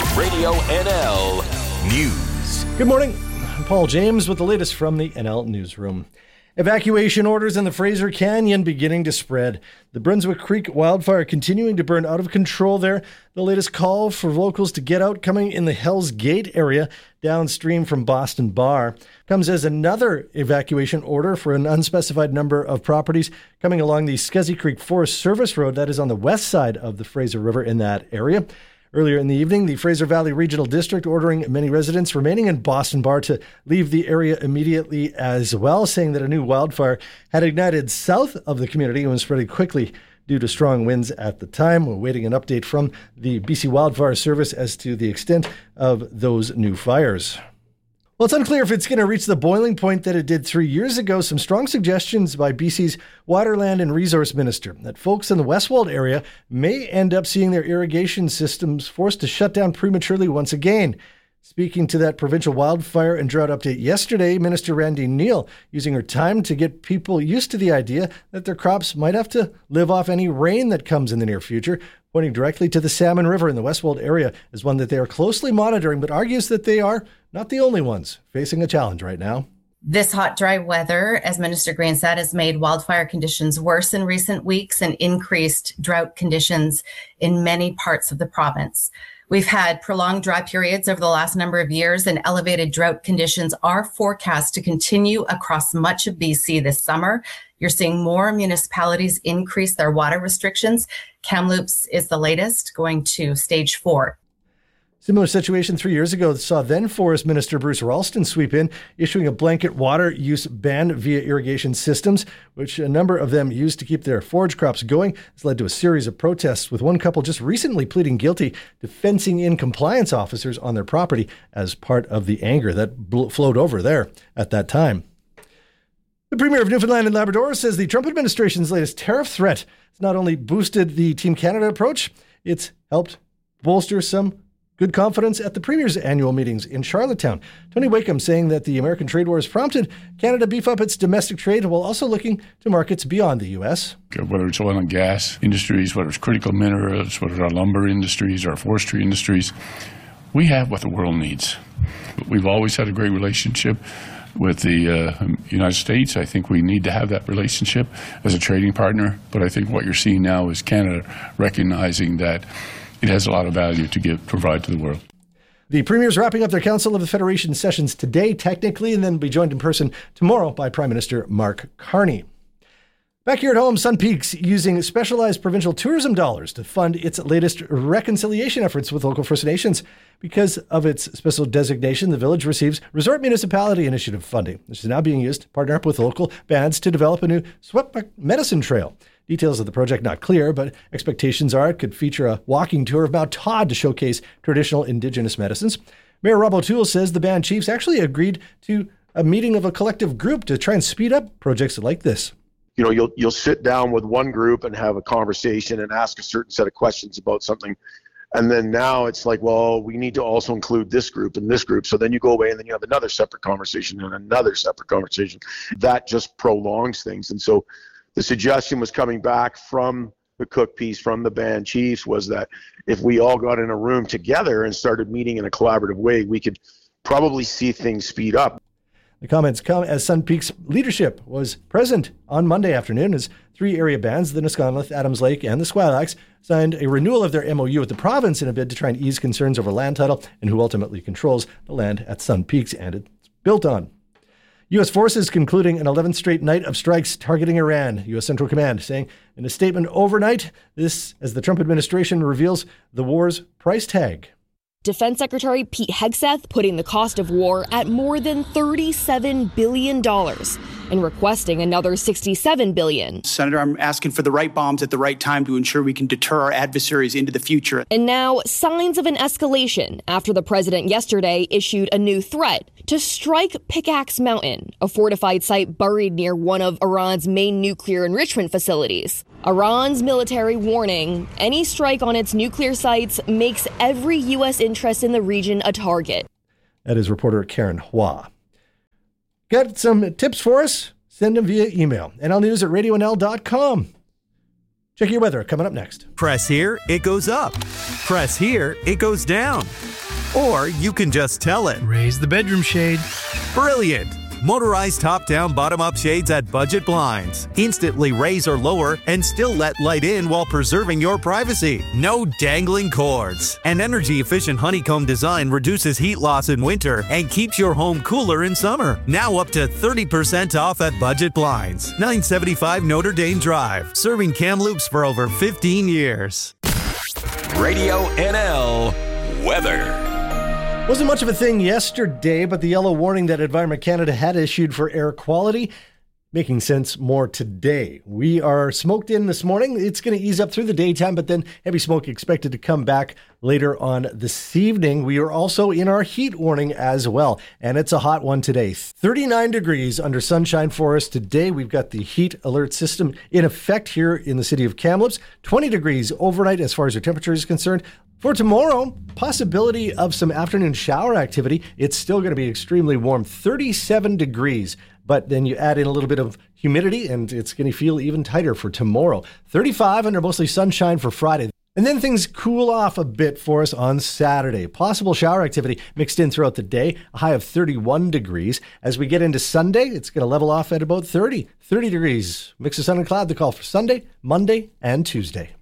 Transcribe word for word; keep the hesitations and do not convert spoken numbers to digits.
Radio N L News. Good morning. I'm Paul James with the latest from the N L Newsroom. Evacuation orders in the Fraser Canyon beginning to spread. The Brunswick Creek wildfire continuing to burn out of control there. The latest call for locals to get out coming in the Hell's Gate area downstream from Boston Bar comes as another evacuation order for an unspecified number of properties coming along the Scuzzy Creek Forest Service Road that is on the west side of the Fraser River in that area. Earlier in the evening, the Fraser Valley Regional District ordering many residents remaining in Boston Bar to leave the area immediately as well, saying that a new wildfire had ignited south of the community and was spreading quickly due to strong winds at the time. We're waiting an update from the B C Wildfire Service as to the extent of those new fires. Well, it's unclear if it's going to reach the boiling point that it did three years ago. Some strong suggestions by B C's Water, Land and Resource Minister that folks in the Westwold area may end up seeing their irrigation systems forced to shut down prematurely once again. Speaking to that provincial wildfire and drought update yesterday, Minister Randy Neal using her time to get people used to the idea that their crops might have to live off any rain that comes in the near future, pointing directly to the Salmon River in the Westwold area as one that they are closely monitoring, but argues that they are not the only ones facing a challenge right now. This hot, dry weather, as Minister Green said, has made wildfire conditions worse in recent weeks and increased drought conditions in many parts of the province. We've had prolonged dry periods over the last number of years, and elevated drought conditions are forecast to continue across much of B C this summer. You're seeing more municipalities increase their water restrictions. Kamloops is the latest, going to stage four. Similar situation three years ago saw then Forest Minister Bruce Ralston sweep in, issuing a blanket water use ban via irrigation systems, which a number of them used to keep their forage crops going. This led to a series of protests, with one couple just recently pleading guilty to fencing in compliance officers on their property as part of the anger that bl- flowed over there at that time. The Premier of Newfoundland and Labrador says the Trump administration's latest tariff threat has not only boosted the Team Canada approach, it's helped bolster some good confidence at the Premier's annual meetings in Charlottetown. Tony Wakeham saying that the American trade war has prompted Canada beef up its domestic trade while also looking to markets beyond the U S. Whether it's oil and gas industries, whether it's critical minerals, whether it's our lumber industries, our forestry industries, we have what the world needs. We've always had a great relationship with the uh, United States. I think we need to have that relationship as a trading partner. But I think what you're seeing now is Canada recognizing that it has a lot of value to give, provide to the world. The Premier's wrapping up their Council of the Federation sessions today, technically, and then be joined in person tomorrow by Prime Minister Mark Carney. Back here at home, Sun Peaks using specialized provincial tourism dollars to fund its latest reconciliation efforts with local First Nations. Because of its special designation, the village receives Resort Municipality Initiative funding, which is now being used to partner up with local bands to develop a new Sweatback medicine trail. Details of the project not clear, but expectations are it could feature a walking tour of Mount Todd to showcase traditional Indigenous medicines. Mayor Rob O'Toole says the band chiefs actually agreed to a meeting of a collective group to try and speed up projects like this. You know, you'll you'll sit down with one group and have a conversation and ask a certain set of questions about something. And then now it's like, well, we need to also include this group and this group. So then you go away and then you have another separate conversation and another separate conversation. That just prolongs things. And so the suggestion was coming back from the Cook piece, from the band chiefs, was that if we all got in a room together and started meeting in a collaborative way, we could probably see things speed up. The comments come as Sun Peaks leadership was present on Monday afternoon as three area bands, the Nisconluth, Adams Lake, and the Squilax, signed a renewal of their M O U with the province in a bid to try and ease concerns over land title and who ultimately controls the land at Sun Peaks and it's built on. U S forces concluding an eleventh straight night of strikes targeting Iran, U S Central Command saying in a statement overnight, this as the Trump administration reveals the war's price tag. Defense Secretary Pete Hegseth putting the cost of war at more than thirty-seven billion dollars and requesting another sixty-seven billion dollars. Senator, I'm asking for the right bombs at the right time to ensure we can deter our adversaries into the future. And now signs of an escalation after the president yesterday issued a new threat to strike Pickaxe Mountain, a fortified site buried near one of Iran's main nuclear enrichment facilities. Iran's military warning, any strike on its nuclear sites makes every U S interest in the region a target. That is reporter Karen Hua. Got some tips for us? Send them via email. N L News at radio N L dot com. Check your weather coming up next. Press here, it goes up. Press here, it goes down. Or you can just tell it. Raise the bedroom shade. Brilliant! Motorized top-down, bottom-up shades at Budget Blinds. Instantly raise or lower and still let light in while preserving your privacy. No dangling cords. An energy-efficient honeycomb design reduces heat loss in winter and keeps your home cooler in summer. Now up to thirty percent off at Budget Blinds. nine seventy-five Notre Dame Drive. Serving Kamloops for over fifteen years. Radio N L weather. Wasn't much of a thing yesterday, but the yellow warning that Environment Canada had issued for air quality making sense more today. We are smoked in this morning. It's going to ease up through the daytime, but then heavy smoke expected to come back later on this evening. We are also in our heat warning as well, and it's a hot one today. thirty-nine degrees under sunshine for us today. We've got the heat alert system in effect here in the city of Kamloops. twenty degrees overnight as far as your temperature is concerned. For tomorrow, possibility of some afternoon shower activity. It's still going to be extremely warm, thirty-seven degrees. But then you add in a little bit of humidity and it's going to feel even tighter for tomorrow. thirty-five under mostly sunshine for Friday. And then things cool off a bit for us on Saturday. Possible shower activity mixed in throughout the day, a high of thirty-one degrees. As we get into Sunday, it's going to level off at about thirty. thirty degrees. Mix of sun and cloud, the call for Sunday, Monday, and Tuesday.